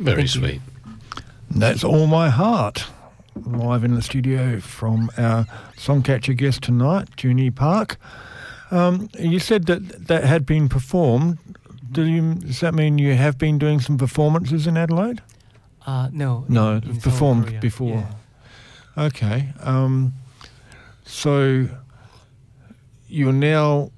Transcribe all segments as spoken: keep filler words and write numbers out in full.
Very Thank sweet. you. That's All My Heart, live in the studio from our Songcatcher guest tonight, Junie Park. Um, you said that that had been performed. Do you, does that mean you have been doing some performances in Adelaide? Uh, no. No, in, in South performed Korea. before. Yeah. Okay. Um, so you're now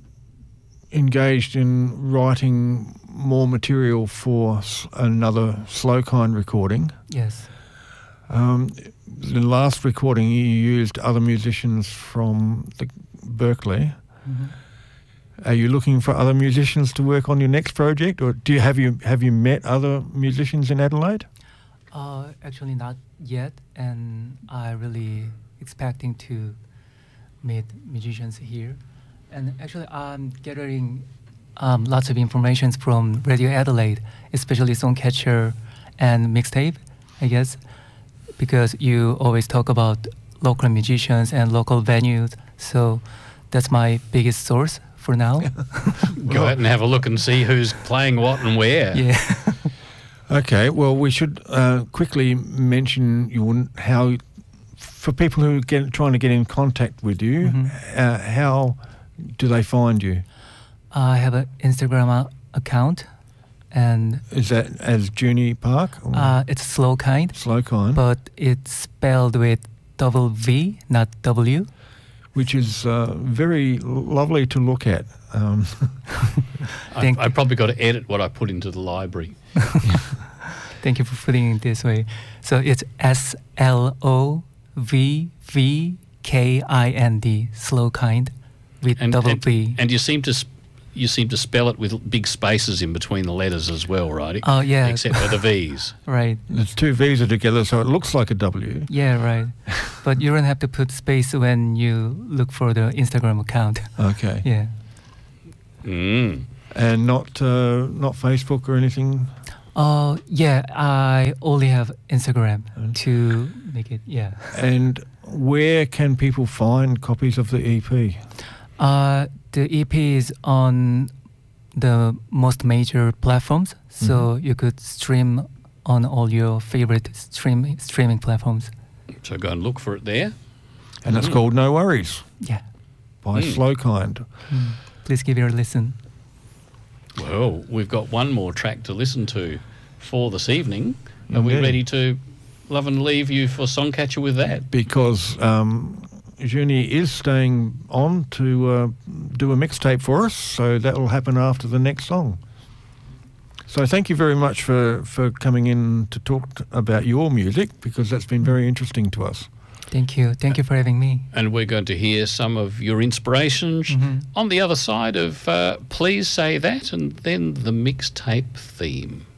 engaged in writing more material for s- another Slowkind recording. Yes. Um, the last recording you used other musicians from the Berkeley. Mm-hmm. Are you looking for other musicians to work on your next project, or do you have you have you met other musicians in Adelaide? Uh, actually not yet, and I really expecting to meet musicians here. And actually I'm gathering um, lots of information from Radio Adelaide, especially Songcatcher and Mixtape, I guess, because you always talk about local musicians and local venues, so that's my biggest source for now. Go out and have a look and see who's playing what and where. Yeah. Okay, well, we should uh, quickly mention your how, for people who are get, trying to get in contact with you, Mhm. uh, how do they find you? I have an Instagram uh, account, and Is that as Junie Park or uh, it's Slowkind, Slowkind, but it's spelled with double V, not W. which is uh, very lovely to look at. Um, I, Thank- I probably got to edit what I put into the library. Thank you for putting it this way. So it's S L O V V K I N D, Slowkind, with And, double and, V. and you seem to sp- you seem to spell it with big spaces in between the letters as well, right? Oh, yeah. Except for the V's. Right. It's two V's are together, so it looks like a W. Yeah, right. But you don't have to put space when you look for the Instagram account. Okay. Yeah. Mm. And not uh, not Facebook or anything? Uh, yeah, I only have Instagram Mm. to make it, yeah. And where can people find copies of the E P? Uh, the E P is on the most major platforms, so you could stream on all your favorite stream, streaming platforms. So go and look for it there. And it's Mm. called No Worries Yeah. by Mm. Slowkind. Mm. Please give it a listen. Well, we've got one more track to listen to for this evening. Are we Indeed. ready to love and leave you for Songcatcher with that? Because um, Junie is staying on to uh, do a mixtape for us, so that will happen after the next song. So thank you very much for, for coming in to talk t- about your music, because that's been very interesting to us. Thank you. Thank you for having me. And we're going to hear some of your inspirations Mhm. on the other side of uh, Please Say That, and then the mixtape theme.